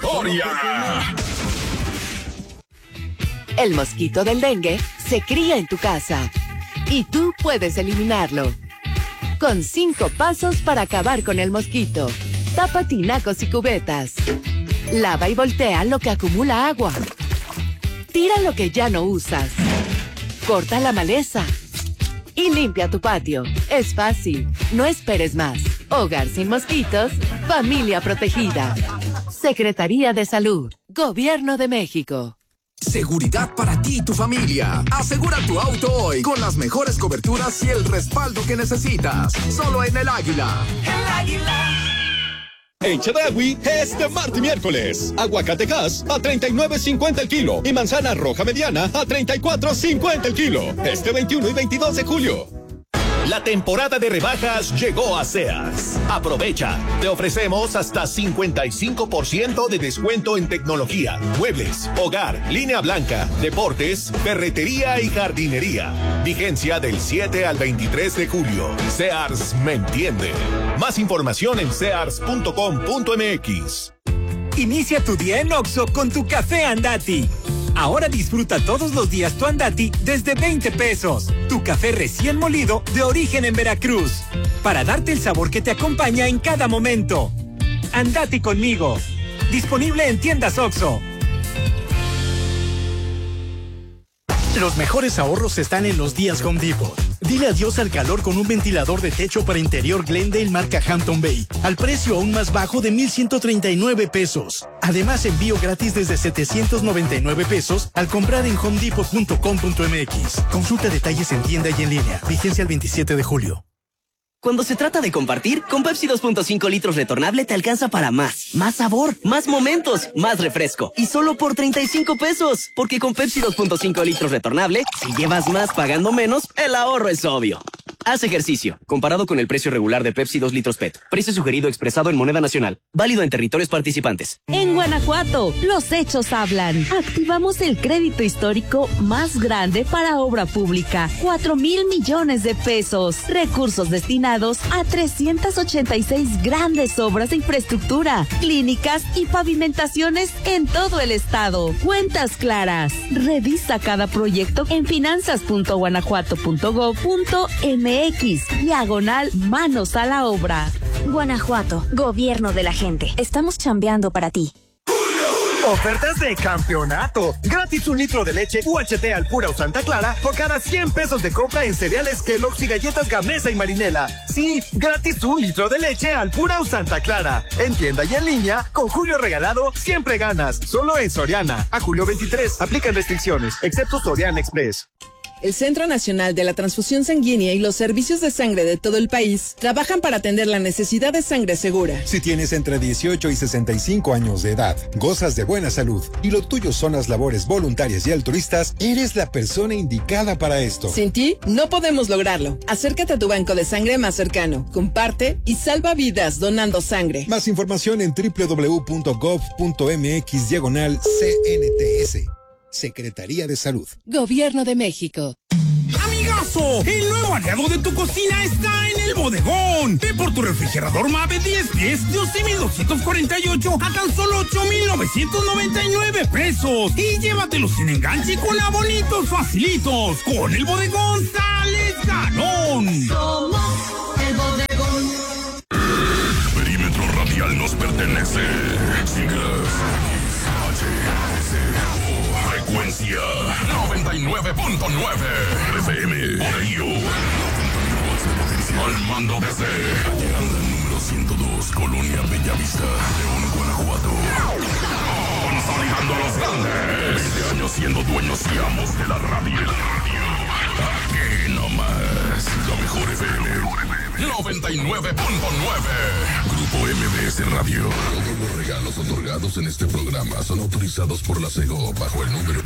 historia. El mosquito del dengue se cría en tu casa y tú puedes eliminarlo. Con 5 pasos para acabar con el mosquito. Tapa tinacos y cubetas. Lava y voltea lo que acumula agua. Tira lo que ya no usas. Corta la maleza. Y limpia tu patio. Es fácil. No esperes más. Hogar sin mosquitos. Familia protegida. Secretaría de Salud. Gobierno de México. Seguridad para ti y tu familia. Asegura tu auto hoy con las mejores coberturas y el respaldo que necesitas. Solo en El Águila. El Águila. En Chedraui, este martes y miércoles, aguacatejas a $39.50 el kilo y manzana roja mediana a $34.50 el kilo. Este 21 y 22 de julio. La temporada de rebajas llegó a Sears. Aprovecha. Te ofrecemos hasta 55% de descuento en tecnología, muebles, hogar, línea blanca, deportes, ferretería y jardinería. Vigencia del 7 al 23 de julio. Sears me entiende. Más información en sears.com.mx. Inicia tu día en Oxxo con tu café Andati. Ahora disfruta todos los días tu Andati desde 20 pesos. Tu café recién molido de origen en Veracruz. Para darte el sabor que te acompaña en cada momento. Andati conmigo. Disponible en tiendas Oxxo. Los mejores ahorros están en los días Home Depot. Dile adiós al calor con un ventilador de techo para interior Glendale marca Hampton Bay, al precio aún más bajo de $1,139. Además, envío gratis desde $799 al comprar en homedepot.com.mx. Consulta detalles en tienda y en línea. Vigencia el 27 de julio. Cuando se trata de compartir, con Pepsi 2.5 litros retornable te alcanza para más. Más sabor, más momentos, más refresco. Y solo por 35 pesos. Porque con Pepsi 2.5 litros retornable, si llevas más pagando menos, el ahorro es obvio. Haz ejercicio. Comparado con el precio regular de Pepsi 2 litros PET. Precio sugerido expresado en moneda nacional. Válido en territorios participantes. En Guanajuato, los hechos hablan. Activamos el crédito histórico más grande para obra pública. 4,000 millones de pesos. Recursos destinados a 386 grandes obras de infraestructura, clínicas y pavimentaciones en todo el estado. Cuentas claras. Revisa cada proyecto en finanzas.guanajuato.gov.mx/manos a la obra. Guanajuato, gobierno de la gente. Estamos chambeando para ti. Ofertas de campeonato. Gratis 1 litro de leche UHT Alpura o Santa Clara por cada 100 pesos de compra en cereales Kellogg's y galletas Gamesa y Marinela. Sí, gratis 1 litro de leche Alpura o Santa Clara. En tienda y en línea, con Julio Regalado, siempre ganas. Solo en Soriana. A julio 23. Aplican restricciones, excepto Soriana Express. El Centro Nacional de la Transfusión Sanguínea y los servicios de sangre de todo el país trabajan para atender la necesidad de sangre segura. Si tienes entre 18 y 65 años de edad, gozas de buena salud y lo tuyo son las labores voluntarias y altruistas, eres la persona indicada para esto. Sin ti, no podemos lograrlo. Acércate a tu banco de sangre más cercano, comparte y salva vidas donando sangre. Más información en www.gov.mx/CNTS. Secretaría de Salud. Gobierno de México. ¡Amigazo! El nuevo aliado de tu cocina está en el bodegón. Ve por tu refrigerador Mave 10 pies de 11,248 a tan solo 8,999 pesos. Y llévatelos sin enganche con abonitos facilitos. Con el bodegón sales ganón. Somos el bodegón. El perímetro radial nos pertenece. Siglas frecuencia 99.9 FM. Por ello, al mando desde Llegando al número 102, Colonia Bellavista, León, Guanajuato. Consolidando a los grandes. 20 años siendo dueños y amos de la radio. Aquí nomás, la mejor FM 99.9. Grupo MBS Radio. Todos los regalos otorgados en este programa son autorizados por la SEGO bajo el número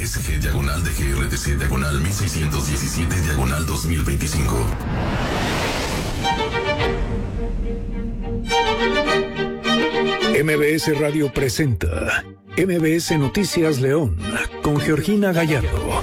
SG-DGRTC/1617/2025. MBS Radio presenta MBS Noticias León con Georgina Gallardo.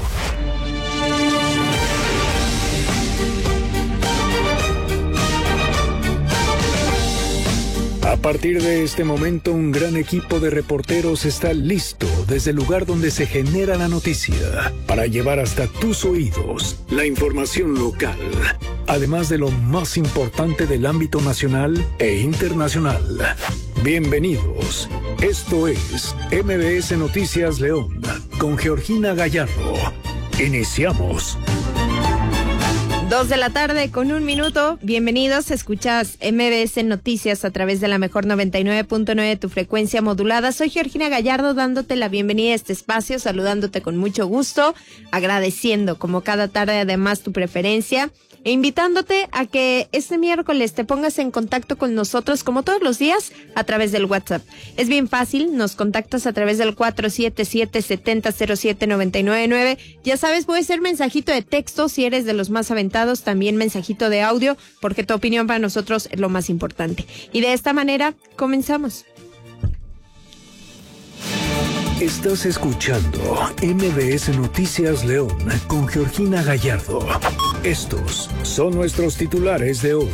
A partir de este momento, un gran equipo de reporteros está listo desde el lugar donde se genera la noticia para llevar hasta tus oídos la información local, además de lo más importante del ámbito nacional e internacional. Bienvenidos. Esto es MBS Noticias León con Georgina Gallardo. Iniciamos. 2:01 p.m. Bienvenidos, escuchas MBS Noticias a través de la mejor 99.9, tu frecuencia modulada. Soy Georgina Gallardo dándote la bienvenida a este espacio, saludándote con mucho gusto, agradeciendo como cada tarde además tu preferencia e invitándote a que este miércoles te pongas en contacto con nosotros como todos los días a través del WhatsApp. Es bien fácil, nos contactas a través del 477-7007-999. Ya sabes, puede ser mensajito de texto si eres de los más aventados, también mensajito de audio, porque tu opinión para nosotros es lo más importante. Y de esta manera, comenzamos. Estás escuchando MBS Noticias León con Georgina Gallardo. Estos son nuestros titulares de hoy.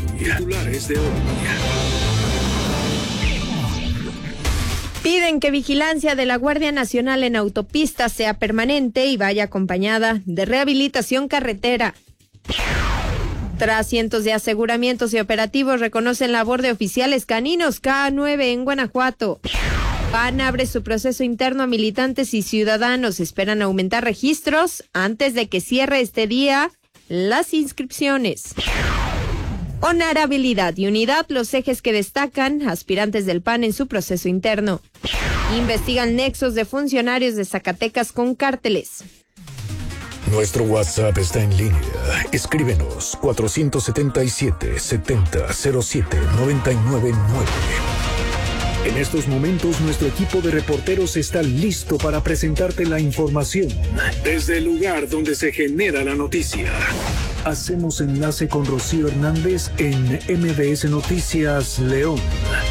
Piden que vigilancia de la Guardia Nacional en autopistas sea permanente y vaya acompañada de rehabilitación carretera. Tras cientos de aseguramientos y operativos, reconocen labor de oficiales caninos K9 en Guanajuato. PAN abre su proceso interno a militantes y ciudadanos. Esperan aumentar registros antes de que cierre este día las inscripciones. Honorabilidad y unidad, los ejes que destacan aspirantes del PAN en su proceso interno. Investigan nexos de funcionarios de Zacatecas con cárteles. Nuestro WhatsApp está en línea. Escríbenos 477-7007-999. En estos momentos, nuestro equipo de reporteros está listo para presentarte la información desde el lugar donde se genera la noticia. Hacemos enlace con Rocío Hernández en MBS Noticias León.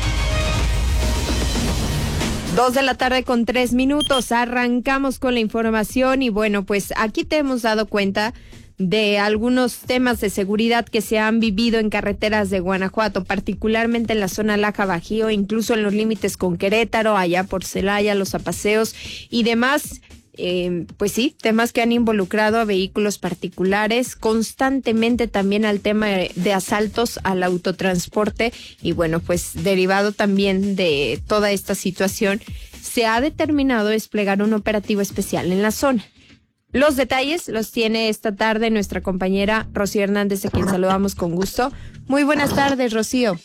2:03 p.m. Arrancamos con la información y bueno, pues aquí te hemos dado cuenta de algunos temas de seguridad que se han vivido en carreteras de Guanajuato, particularmente en la zona Laja Bajío, incluso en los límites con Querétaro, allá por Celaya, los apaseos y demás. Pues sí, temas que han involucrado a vehículos particulares, constantemente también al tema de asaltos al autotransporte y bueno, pues derivado también de toda esta situación, se ha determinado desplegar un operativo especial en la zona. Los detalles los tiene esta tarde nuestra compañera Rocío Hernández, a quien saludamos con gusto. Muy buenas tardes, Rocío.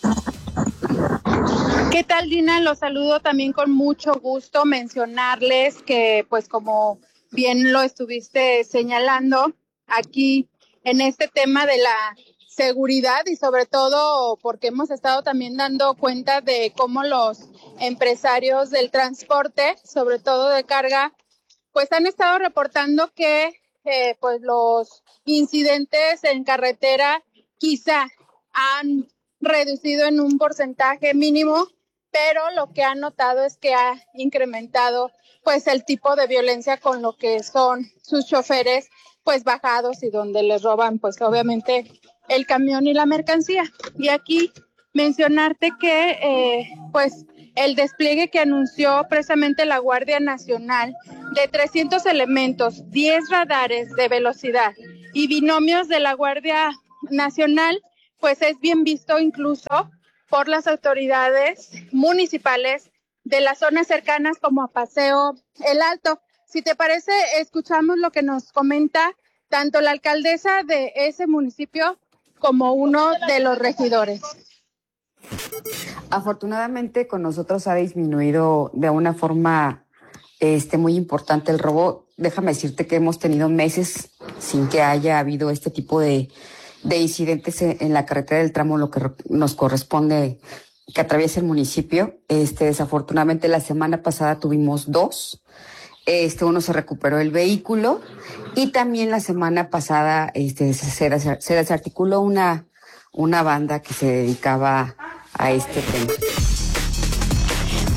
¿Qué tal, Gina? Los saludo también con mucho gusto. Mencionarles que, pues como bien lo estuviste señalando, aquí en este tema de la seguridad y sobre todo porque hemos estado también dando cuenta de cómo los empresarios del transporte, sobre todo de carga, pues han estado reportando que pues los incidentes en carretera quizá han reducido en un porcentaje mínimo, pero lo que han notado es que ha incrementado pues el tipo de violencia con lo que son sus choferes pues bajados y donde les roban pues obviamente el camión y la mercancía. Y aquí mencionarte que pues el despliegue que anunció precisamente la Guardia Nacional de 300 elementos, 10 radares de velocidad y binomios de la Guardia Nacional, pues es bien visto incluso por las autoridades municipales de las zonas cercanas como a Paseo El Alto. Si te parece, escuchamos lo que nos comenta tanto la alcaldesa de ese municipio como uno de los regidores. Afortunadamente con nosotros ha disminuido de una forma muy importante el robo. Déjame decirte que hemos tenido meses sin que haya habido este tipo de incidentes en la carretera del tramo, lo que nos corresponde que atraviesa el municipio. Desafortunadamente la semana pasada tuvimos 2. Uno se recuperó el vehículo y también la semana pasada se desarticuló una banda que se dedicaba a este tema.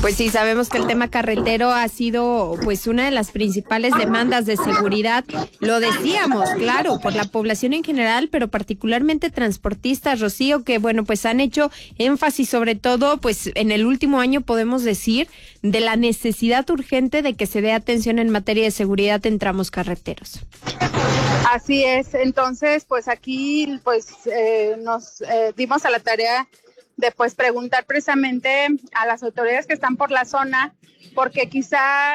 Pues sí, sabemos que el tema carretero ha sido pues una de las principales demandas de seguridad. Lo decíamos, claro, por la población en general, pero particularmente transportistas, Rocío, que bueno, pues han hecho énfasis sobre todo, pues en el último año podemos decir, de la necesidad urgente de que se dé atención en materia de seguridad en tramos carreteros. Así es, entonces pues aquí pues nos dimos a la tarea de pues preguntar precisamente a las autoridades que están por la zona, porque quizá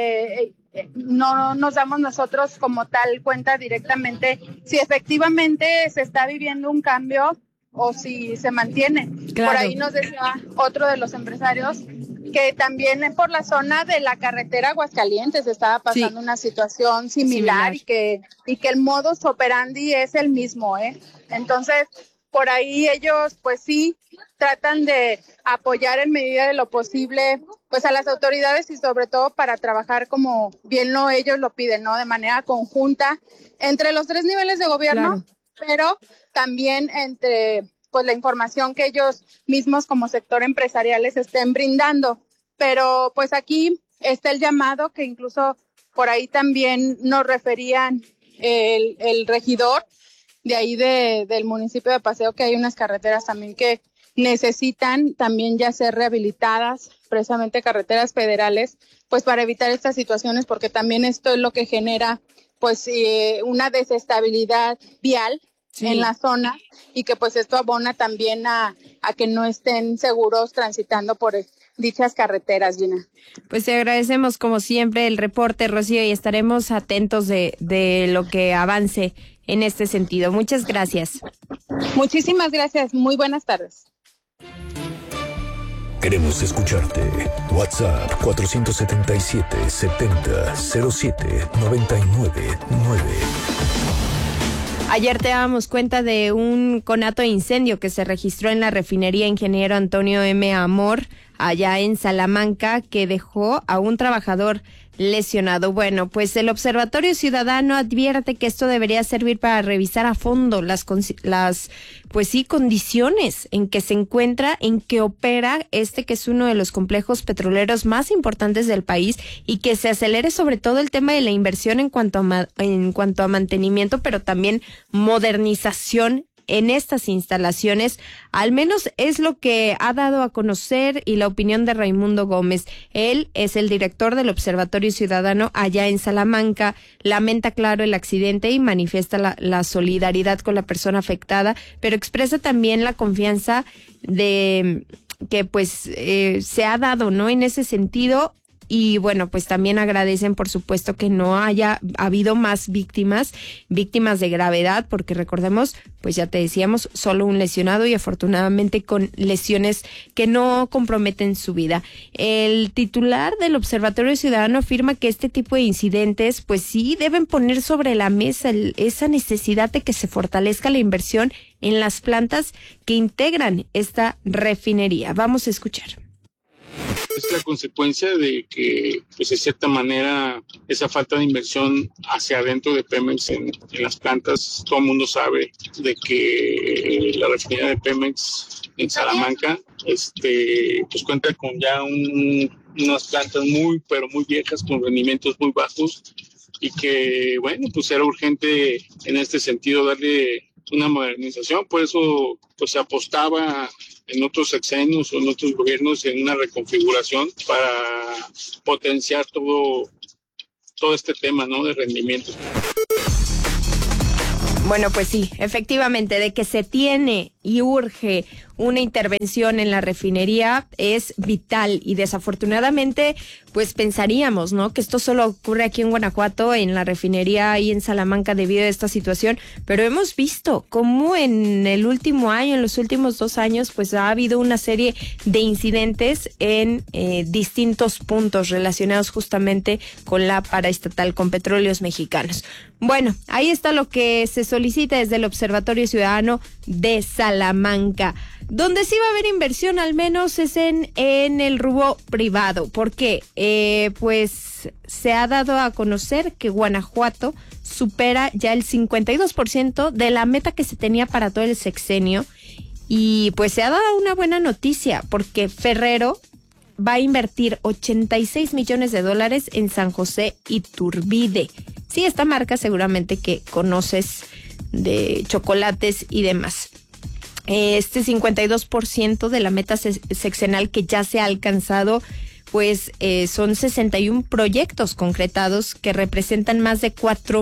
no nos damos nosotros como tal cuenta directamente si efectivamente se está viviendo un cambio o si se mantiene. Claro. Por ahí nos decía otro de los empresarios que también por la zona de la carretera Aguascalientes estaba pasando una situación similar. Y que el modus operandi es el mismo, Entonces, por ahí ellos pues sí tratan de apoyar en medida de lo posible pues a las autoridades y sobre todo para trabajar como bien ellos lo piden, ¿no? De manera conjunta entre los 3 niveles de gobierno, pero también entre pues la información que ellos mismos como sector empresarial les estén brindando. Pero pues aquí está el llamado que incluso por ahí también nos referían el regidor de ahí del municipio de Paseo, que hay unas carreteras también que necesitan también ya ser rehabilitadas, precisamente carreteras federales, pues para evitar estas situaciones, porque también esto es lo que genera pues una desestabilidad vial en la zona y que pues esto abona también a que no estén seguros transitando por dichas carreteras, Gina. Pues te agradecemos como siempre el reporte, Rocío, y estaremos atentos de lo que avance en este sentido. Muchas gracias. Muchísimas gracias. Muy buenas tardes. Queremos escucharte. WhatsApp 477-70-07-99-9. Ayer te dábamos cuenta de un conato de incendio que se registró en la refinería Ingeniero Antonio M. Amor, allá en Salamanca, que dejó a un trabajador lesionado. Bueno, pues el Observatorio Ciudadano advierte que esto debería servir para revisar a fondo las condiciones en que se encuentra, en que opera que es uno de los complejos petroleros más importantes del país, y que se acelere sobre todo el tema de la inversión en cuanto a mantenimiento, pero también modernización en estas instalaciones. Al menos es lo que ha dado a conocer y la opinión de Raimundo Gómez. Él es el director del Observatorio Ciudadano allá en Salamanca. Lamenta, claro, el accidente y manifiesta la solidaridad con la persona afectada, pero expresa también la confianza de que pues se ha dado, ¿no? En ese sentido. Y bueno, pues también agradecen, por supuesto, que no haya habido más víctimas de gravedad, porque recordemos, pues ya te decíamos, solo un lesionado y afortunadamente con lesiones que no comprometen su vida. El titular del Observatorio Ciudadano afirma que este tipo de incidentes, pues sí, deben poner sobre la mesa esa necesidad de que se fortalezca la inversión en las plantas que integran esta refinería. Vamos a escuchar. Es la consecuencia de que, pues de cierta manera, esa falta de inversión hacia adentro de Pemex en las plantas. Todo el mundo sabe de que la refinería de Pemex en Salamanca pues cuenta con ya unas plantas pero muy viejas, con rendimientos muy bajos, y que, bueno, pues era urgente en este sentido darle una modernización. Por eso pues se apostaba en otros sexenios o en otros gobiernos en una reconfiguración para potenciar todo este tema, ¿no?, de rendimiento. Bueno, pues sí, efectivamente, de que se tiene y urge una intervención en la refinería es vital, y desafortunadamente pues pensaríamos, ¿no?, que esto solo ocurre aquí en Guanajuato, en la refinería y en Salamanca, debido a esta situación, pero hemos visto cómo en el último año, en los últimos 2 años, pues ha habido una serie de incidentes en distintos puntos relacionados justamente con la paraestatal, con Petróleos Mexicanos. Bueno, ahí está lo que se solicita desde el Observatorio Ciudadano de Salamanca. Donde sí va a haber inversión, al menos, es en el rubro privado. ¿Por qué? Pues se ha dado a conocer que Guanajuato supera ya el 52% de la meta que se tenía para todo el sexenio. Y pues se ha dado una buena noticia, porque Ferrero va a invertir $86 millones en San José Iturbide. Sí, esta marca seguramente que conoces de chocolates y demás. Este 52% de la meta sexenal que ya se ha alcanzado, pues son 61 proyectos concretados que representan más de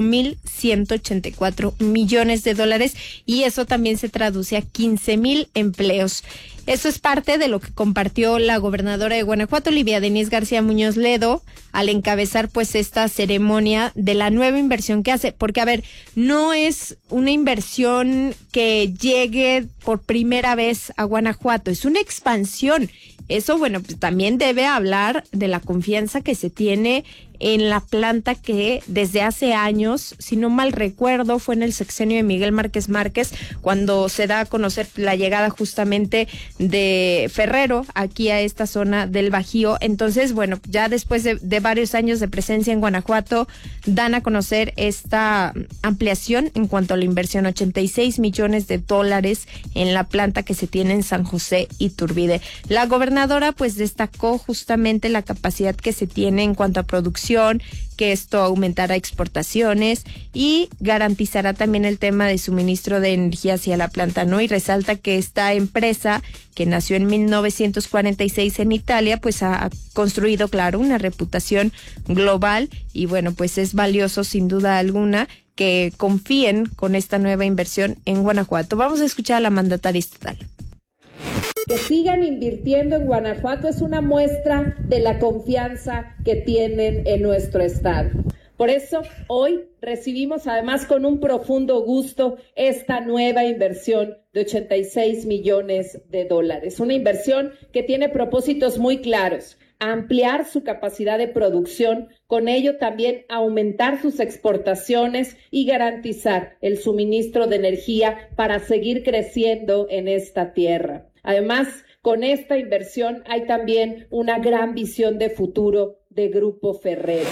$4,184 millones y eso también se traduce a 15,000 empleos. Eso es parte de lo que compartió la gobernadora de Guanajuato, Livia Denise García Muñoz Ledo, al encabezar pues esta ceremonia de la nueva inversión que hace. Porque, a ver, no es una inversión que llegue por primera vez a Guanajuato, es una expansión. Eso, bueno, pues también debe hablar de la confianza que se tiene en la planta que desde hace años, si no mal recuerdo, fue en el sexenio de Miguel Márquez Márquez, cuando se da a conocer la llegada justamente de Ferrero aquí a esta zona del Bajío. Entonces, bueno, ya después de varios años de presencia en Guanajuato, dan a conocer esta ampliación en cuanto a la inversión, $86 millones en la planta que se tiene en San José Iturbide. La gobernadora pues destacó justamente la capacidad que se tiene en cuanto a producción, que esto aumentará exportaciones y garantizará también el tema de suministro de energía hacia la planta, ¿no? Y resalta que esta empresa, que nació en 1946 en Italia, pues ha construido, claro, una reputación global y bueno, pues es valioso sin duda alguna que confíen con esta nueva inversión en Guanajuato. Vamos a escuchar a la mandataria estatal. Que sigan invirtiendo en Guanajuato es una muestra de la confianza que tienen en nuestro estado. Por eso, hoy recibimos además con un profundo gusto esta nueva inversión de $86 millones. Una inversión que tiene propósitos muy claros: ampliar su capacidad de producción, con ello también aumentar sus exportaciones y garantizar el suministro de energía para seguir creciendo en esta tierra. Además, con esta inversión hay también una gran visión de futuro de Grupo Ferrero.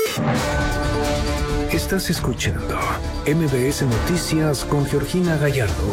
Estás escuchando MBS Noticias con Georgina Gallardo.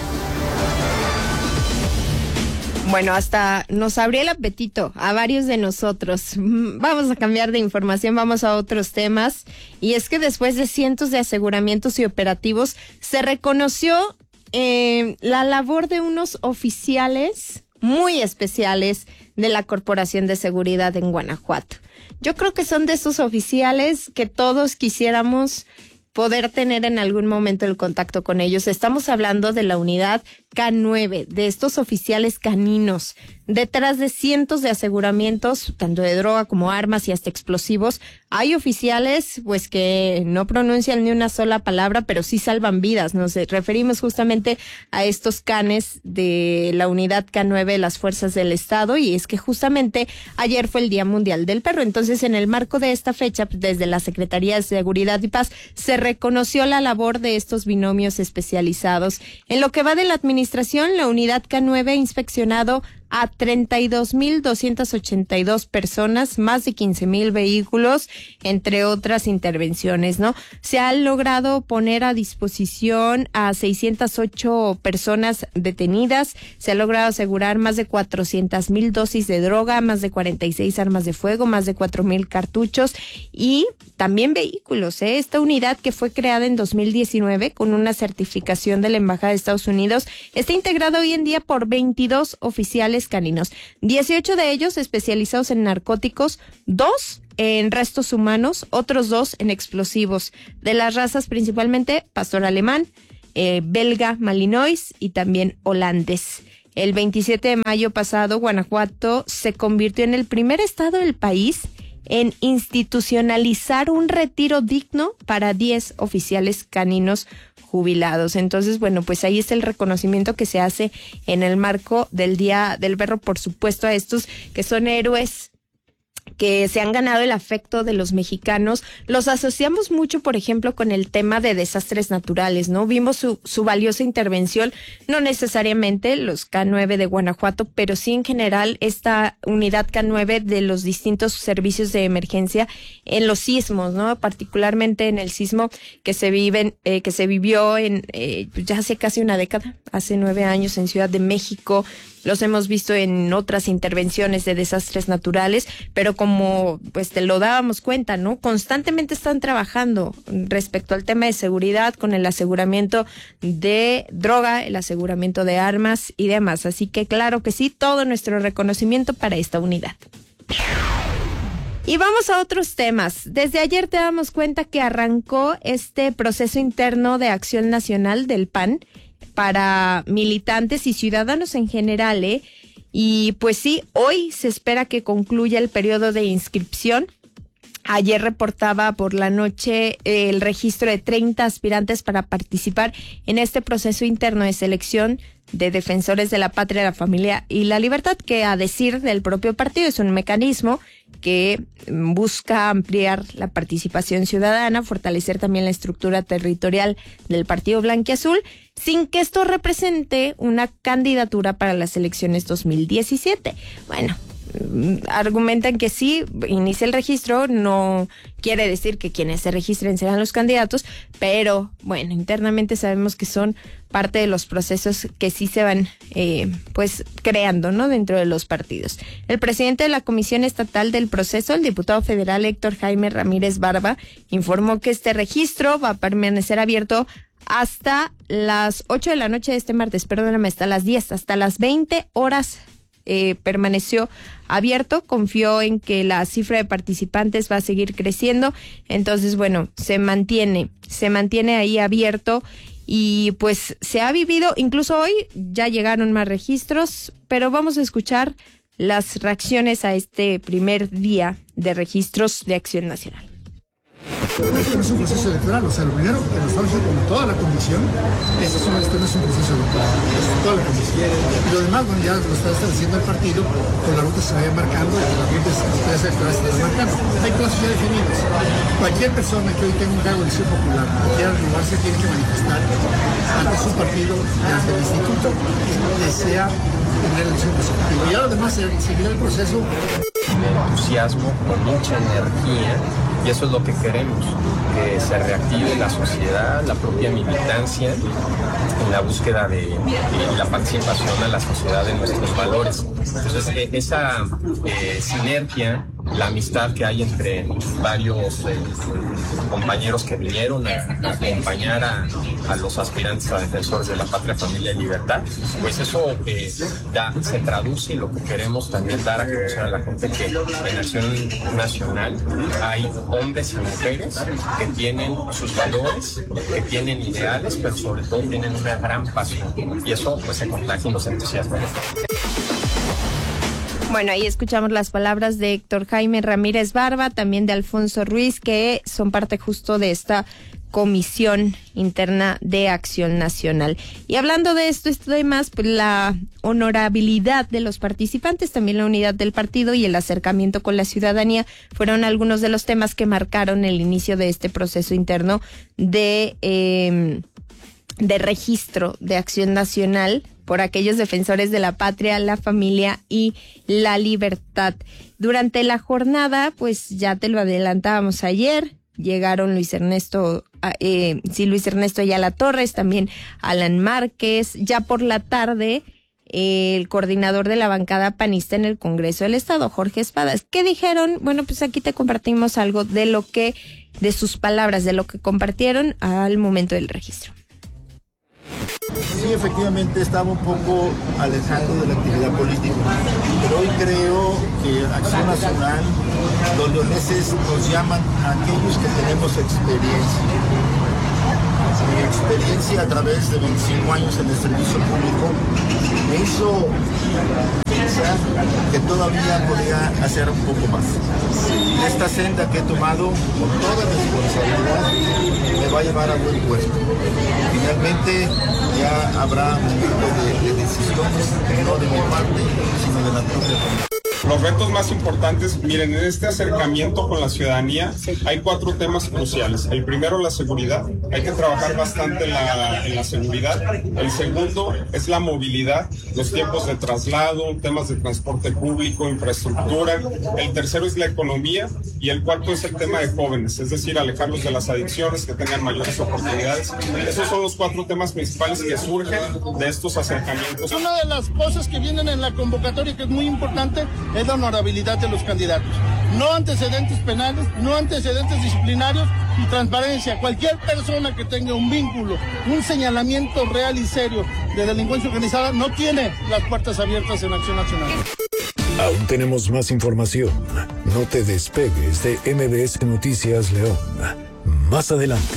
Bueno, hasta nos abrió el apetito a varios de nosotros. Vamos a cambiar de información, vamos a otros temas. Y es que después de cientos de aseguramientos y operativos, se reconoció la labor de unos oficiales muy especiales de la Corporación de Seguridad en Guanajuato. Yo creo que son de esos oficiales que todos quisiéramos poder tener en algún momento el contacto con ellos. Estamos hablando de la unidad K9, de estos oficiales caninos. Detrás de cientos de aseguramientos, tanto de droga como armas y hasta explosivos, hay oficiales pues que no pronuncian ni una sola palabra, pero sí salvan vidas. Nos referimos justamente a estos canes de la unidad K9 de las Fuerzas del Estado, y es que justamente ayer fue el Día Mundial del Perro. Entonces, en el marco de esta fecha, desde la Secretaría de Seguridad y Paz, se reconoció la labor de estos binomios especializados. En lo que va de la administración, la unidad K9 ha inspeccionado a 32,282 personas, más de 15,000 vehículos, entre otras intervenciones, ¿no? Se han logrado poner a disposición a 608 personas detenidas, se ha logrado asegurar más de 400,000 dosis de droga, más de 46 armas de fuego, más de 4,000 cartuchos y también vehículos, ¿eh? Esta unidad, que fue creada en 2019 con una certificación de la Embajada de Estados Unidos, está integrada hoy en día por 22 oficiales caninos, 18 de ellos especializados en narcóticos, 2 en restos humanos, otros 2 en explosivos, de las razas principalmente pastor alemán, belga, malinois y también holandés. El 27 de mayo pasado, Guanajuato se convirtió en el primer estado del país en institucionalizar un retiro digno para 10 oficiales caninos jubilados. Entonces, bueno, pues ahí está el reconocimiento que se hace en el marco del Día del Perro, por supuesto, a estos que son héroes que se han ganado el afecto de los mexicanos. Los asociamos mucho, por ejemplo, con el tema de desastres naturales, ¿no? Vimos su valiosa intervención, no necesariamente los K9 de Guanajuato, pero sí en general esta unidad K9 de los distintos servicios de emergencia en los sismos, ¿no? Particularmente en el sismo que se vivió en ya hace casi una década, hace 9 años en Ciudad de México, los hemos visto en otras intervenciones de desastres naturales, pero como pues te lo dábamos cuenta, ¿no? Constantemente están trabajando respecto al tema de seguridad con el aseguramiento de droga, el aseguramiento de armas y demás. Así que claro que sí, todo nuestro reconocimiento para esta unidad. Y vamos a otros temas. Desde ayer te damos cuenta que arrancó este proceso interno de acción nacional del PAN para militantes y ciudadanos en general, ¿eh? Y pues sí, hoy se espera que concluya el periodo de inscripción. Ayer reportaba por la noche el registro de 30 aspirantes para participar en este proceso interno de selección de defensores de la patria, la familia y la libertad, que a decir del propio partido es un mecanismo que busca ampliar la participación ciudadana, fortalecer también la estructura territorial del partido blanquiazul, sin que esto represente una candidatura para las elecciones 2017. Bueno, argumentan que sí, inicia el registro, no quiere decir que quienes se registren serán los candidatos, pero bueno, internamente sabemos que son parte de los procesos que sí se van pues creando, ¿no?, dentro de los partidos. El presidente de la Comisión Estatal del Proceso, el diputado federal Héctor Jaime Ramírez Barba, informó que este registro va a permanecer abierto hasta las 8 de la noche de este martes, perdóname, hasta las 10, hasta las 20 horas permaneció abierto. Confió en que la cifra de participantes va a seguir creciendo, entonces bueno, se mantiene ahí abierto. Y pues se ha vivido, incluso hoy ya llegaron más registros, pero vamos a escuchar las reacciones a este primer día de registros de Acción Nacional. Esto no es un proceso electoral, o sea, lo primero que nos falta con toda la comisión, esto no es un proceso electoral, es toda la comisión. Y lo demás, bueno, ya lo está estableciendo el partido, con la ruta se vaya marcando, y las rutas electorales se están marcando. Hay plazos ya definidos. Cualquier persona que hoy tenga un cargo de elección popular, que quiera renovarse, tiene que manifestar ante su partido, ante el instituto, que desea tener elección consecutiva. Y ahora además seguirá el proceso. Entusiasmo, con mucha energía. Y eso es lo que queremos, que se reactive la sociedad, la propia militancia, en la búsqueda de la participación a la sociedad de nuestros valores. Entonces, esa sinergia, la amistad que hay entre varios compañeros que vinieron a acompañar a los aspirantes a defensores de la patria, familia y libertad, pues eso se traduce, y lo que queremos también dar a conocer a la gente que en Acción Nacional hay hombres y mujeres que tienen sus valores, que tienen ideales, pero sobre todo tienen una gran pasión, y eso pues se contagia y nos entusiasma. Bueno, ahí escuchamos las palabras de Héctor Jaime Ramírez Barba, también de Alfonso Ruiz, que son parte justo de esta Comisión Interna de Acción Nacional. Y hablando de esto y demás, pues la honorabilidad de los participantes, también la unidad del partido y el acercamiento con la ciudadanía fueron algunos de los temas que marcaron el inicio de este proceso interno de registro de Acción Nacional por aquellos defensores de la patria, la familia y la libertad. Durante la jornada, pues ya te lo adelantábamos ayer, llegaron Luis Ernesto Ayala Torres, también Alan Márquez. Ya por la tarde, el coordinador de la bancada panista en el Congreso del Estado, Jorge Espadas. ¿Qué dijeron? Bueno, pues aquí te compartimos algo de sus palabras, de lo que compartieron al momento del registro. Sí, efectivamente estaba un poco alejado de la actividad política, pero hoy creo que Acción Nacional, los leoneses nos llaman a aquellos que tenemos experiencia. Mi experiencia a través de 25 años en el servicio público me hizo pensar que todavía podía hacer un poco más. Esta senda que he tomado con toda responsabilidad me va a llevar a buen puesto. Finalmente ya habrá un tipo de decisiones, no de mi parte, sino de la propia comunidad. Los retos más importantes, miren, en este acercamiento con la ciudadanía hay 4 temas cruciales. El primero, la seguridad. Hay que trabajar bastante en la seguridad. El segundo es la movilidad, los tiempos de traslado, temas de transporte público, infraestructura. El tercero es la economía y el cuarto es el tema de jóvenes, es decir, alejarlos de las adicciones, que tengan mayores oportunidades. Esos son los 4 temas principales que surgen de estos acercamientos. Una de las cosas que vienen en la convocatoria que es muy importante es la honorabilidad de los candidatos. No antecedentes penales, no antecedentes disciplinarios y transparencia. Cualquier persona que tenga un vínculo, un señalamiento real y serio de delincuencia organizada no tiene las puertas abiertas en Acción Nacional. Aún tenemos más información. No te despegues de MBS Noticias León. Más adelante.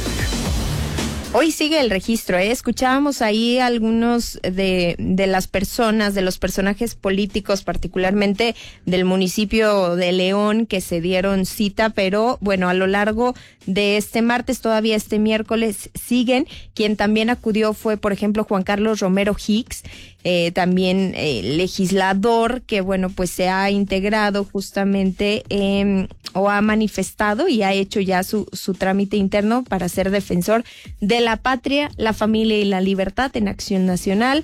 Hoy sigue el registro, Escuchábamos ahí algunos de las personas, de los personajes políticos, particularmente del municipio de León, que se dieron cita, pero bueno, a lo largo de este martes, todavía este miércoles, siguen. Quien también acudió fue, por ejemplo, Juan Carlos Romero Hicks, también legislador, que bueno, pues se ha integrado justamente o ha manifestado y ha hecho ya su trámite interno para ser defensor de la patria, la familia y la libertad en Acción Nacional.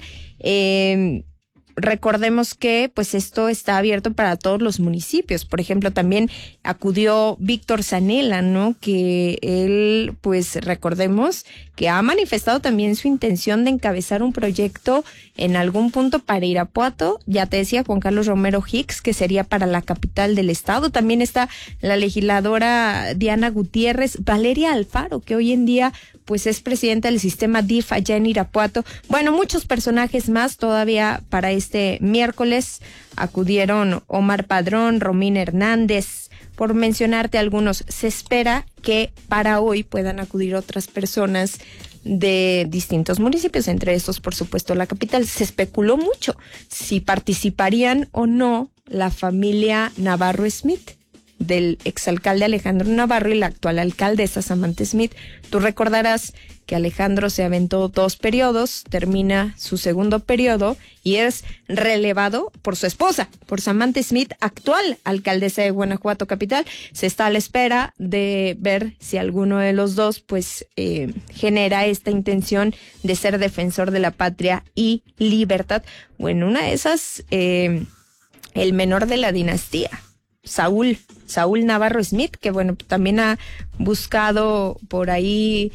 Recordemos que pues esto está abierto para todos los municipios. Por ejemplo, también acudió Víctor Zanella, ¿no? Que él, pues recordemos que ha manifestado también su intención de encabezar un proyecto en algún punto para Irapuato. Ya te decía Juan Carlos Romero Hicks, que sería para la capital del estado. También está la legisladora Diana Gutiérrez, Valeria Alfaro, que hoy en día pues es presidenta del sistema DIF allá en Irapuato. Bueno, muchos personajes más todavía para este miércoles. Acudieron Omar Padrón, Romín Hernández, por mencionarte algunos. Se espera que para hoy puedan acudir otras personas de distintos municipios, entre estos, por supuesto, la capital. Se especuló mucho si participarían o no la familia Navarro Smith, del exalcalde Alejandro Navarro y la actual alcaldesa Samantha Smith. Tú recordarás que Alejandro se aventó 2 periodos, termina su segundo periodo y es relevado por su esposa, por Samantha Smith, actual alcaldesa de Guanajuato capital. Se está a la espera de ver si alguno de los dos pues genera esta intención de ser defensor de la patria y libertad. Bueno, una de esas, el menor de la dinastía, Saúl Navarro Smith, que bueno, también ha buscado por ahí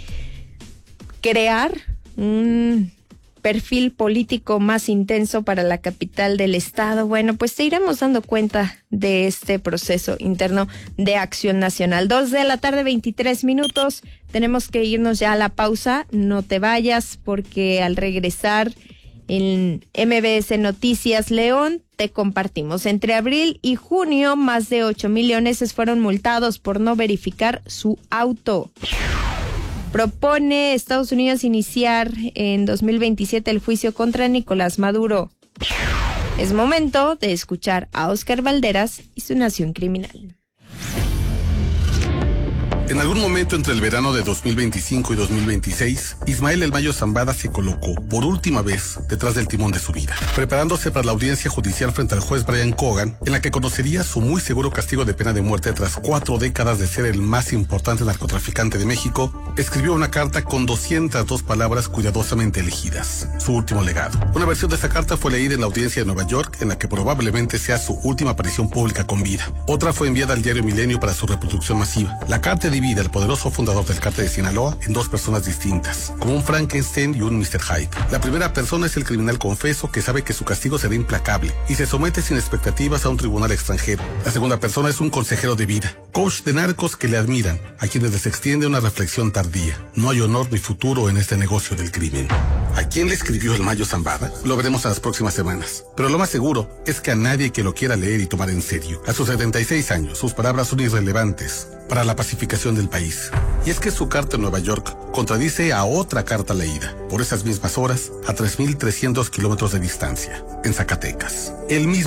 crear un perfil político más intenso para la capital del estado. Bueno, pues te iremos dando cuenta de este proceso interno de Acción Nacional. 2:23 p.m. Tenemos que irnos ya a la pausa. No te vayas, porque al regresar en MBS Noticias León te compartimos. Entre abril y junio, más de 8,000 leoneses fueron multados por no verificar su auto. Propone Estados Unidos iniciar en 2027 el juicio contra Nicolás Maduro. Es momento de escuchar a Óscar Valderas y su Nación Criminal. En algún momento entre el verano de 2025 y 2026, Ismael El Mayo Zambada se colocó por última vez detrás del timón de su vida, preparándose para la audiencia judicial frente al juez Brian Cogan, en la que conocería su muy seguro castigo de pena de muerte tras 4 décadas de ser el más importante narcotraficante de México. Escribió una carta con 202 palabras cuidadosamente elegidas, su último legado. Una versión de esta carta fue leída en la audiencia de Nueva York, en la que probablemente sea su última aparición pública con vida. Otra fue enviada al diario Milenio para su reproducción masiva. La carta divide al poderoso fundador del cártel de Sinaloa en 2 personas distintas, como un Frankenstein y un Mr. Hyde. La primera persona es el criminal confeso que sabe que su castigo será implacable y se somete sin expectativas a un tribunal extranjero. La segunda persona es un consejero de vida, coach de narcos que le admiran, a quienes les extiende una reflexión tardía. No hay honor ni futuro en este negocio del crimen. ¿A quién le escribió El Mayo Zambada? Lo veremos en las próximas semanas. Pero lo más seguro es que a nadie que lo quiera leer y tomar en serio. A sus 76 años, sus palabras son irrelevantes para la pacificación del país. Y es que su carta en Nueva York contradice a otra carta leída, por esas mismas horas, a 3,300 kilómetros de distancia, en Zacatecas. El mismo